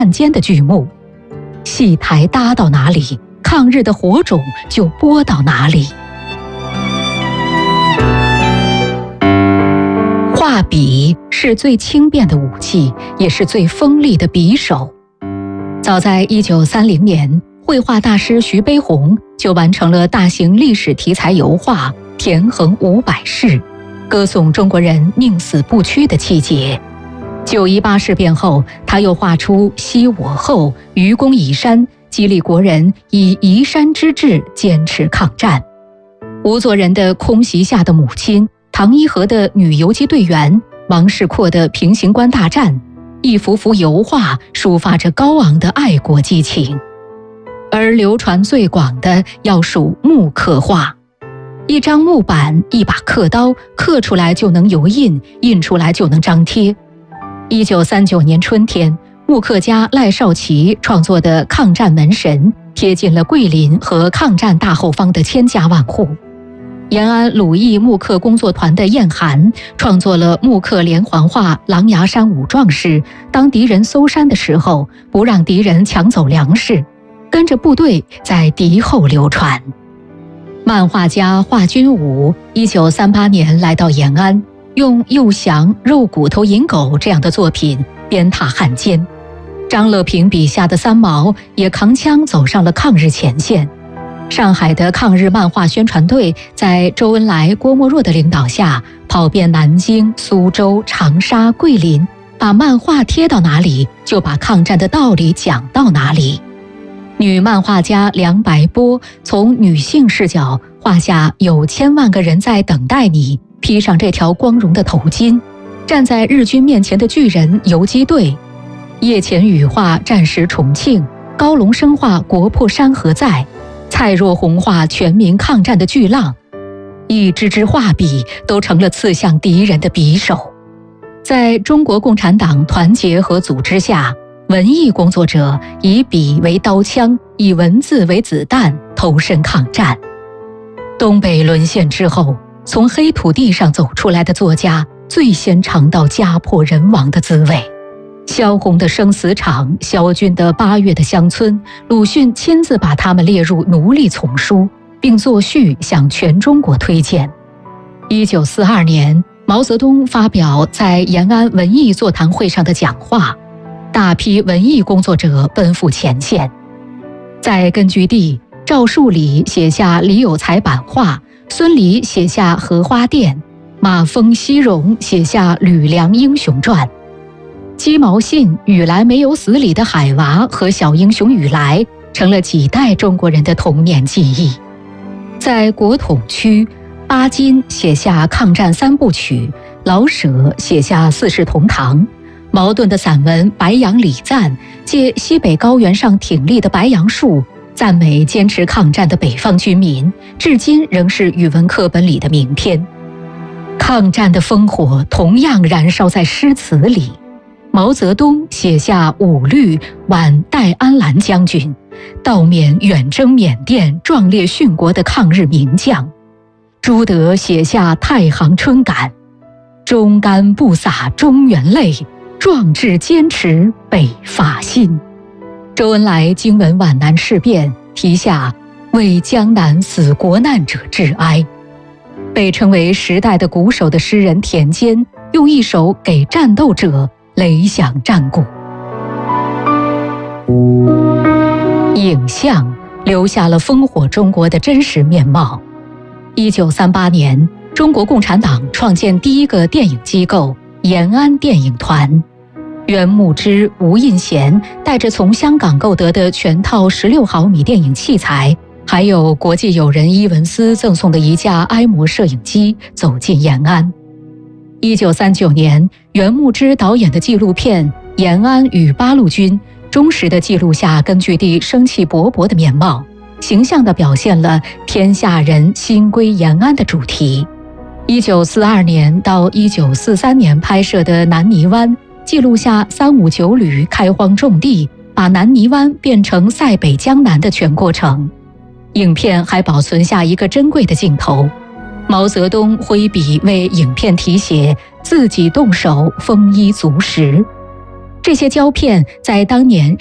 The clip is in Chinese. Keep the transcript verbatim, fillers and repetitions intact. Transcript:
战间的剧目。戏台搭到哪里，抗日的火种就播到哪里。画笔是最轻便的武器，也是最锋利的匕首。早在一九三零年，绘画大师徐悲鸿就完成了大型历史题材油画《田横五百事》，歌颂中国人宁死不屈的气节。九一八事变后，他又画出昔我后，愚公移山，激励国人以移山之志坚持抗战。吴作人的《空袭下的母亲》，唐一禾的女游击队员，王世阔的平型关大战，一幅幅油画抒发着高昂的爱国激情。而流传最广的要数木刻画，一张木板，一把刻刀，刻出来就能油印，印出来就能张贴。一九三九年春天，木刻家赖少奇创作的抗战门神贴进了桂林和抗战大后方的千家万户。延安鲁艺木刻工作团的燕涵创作了木刻连环画《狼牙山五壮士》，当敌人搜山的时候，不让敌人抢走粮食，跟着部队在敌后流传。漫画家华君武一九三八年来到延安，用诱降、肉骨头引狗这样的作品鞭挞汉奸。张乐平笔下的三毛也扛枪走上了抗日前线。上海的抗日漫画宣传队在周恩来、郭沫若的领导下，跑遍南京、苏州、长沙、桂林，把漫画贴到哪里，就把抗战的道理讲到哪里。女漫画家梁白波从女性视角画下有千万个人在等待你，披上这条光荣的头巾，站在日军面前的巨人游击队。叶浅羽画战时重庆，高龙生画国破山河在，蔡若红画全民抗战的巨浪。一支支画笔都成了刺向敌人的匕首。在中国共产党团结和组织下，文艺工作者以笔为刀枪，以文字为子弹，投身抗战。东北沦陷之后，从黑土地上走出来的作家最先尝到家破人亡的滋味。萧红的《生死场》，萧军的《八月的乡村》，鲁迅亲自把他们列入奴隶丛书，并作序向全中国推荐。一九四二年，毛泽东发表在延安文艺座谈会上的讲话，大批文艺工作者奔赴前线。在根据地，赵树理写下李有才版画，孙犁写下荷花殿，马峰、西荣写下吕梁英雄传。鸡毛信、雨来没有死里的海娃和小英雄雨来成了几代中国人的童年记忆。在国统区，巴金写下抗战三部曲，老舍写下四世同堂，茅盾的散文《白杨礼赞》借西北高原上挺立的白杨树，赞美坚持抗战的北方军民，至今仍是语文课本里的名篇。抗战的烽火同样燃烧在诗词里。毛泽东写下五律挽戴安澜将军，悼缅远征缅甸壮烈殉国的抗日名将。朱德写下太行春感，忠肝不洒中原泪，壮志坚持北伐心。周恩来经闻皖南事变，题下为江南死国难者致哀。被称为时代的鼓手的诗人田间，用一首《给战斗者》雷响战鼓。影像留下了烽火中国的真实面貌。一九三八年，中国共产党创建第一个电影机构延安电影团，袁牧之、吴印贤带着从香港购得的全套十六毫米电影器材，还有国际友人伊文斯赠送的一架埃摩摄影机，走进延安。一九三九年，袁牧之导演的纪录片《延安与八路军》忠实地记录下根据地生气勃勃的面貌，形象地表现了天下人心归延安的主题。一九四二年到一九四三年拍摄的《南泥湾》，记录下三五九旅开荒种地，把南泥湾变成塞北江南的全过程。影片还保存下一个珍贵的镜头，毛泽东挥笔为影片题写，自己动手丰衣足食。 这些胶片在当年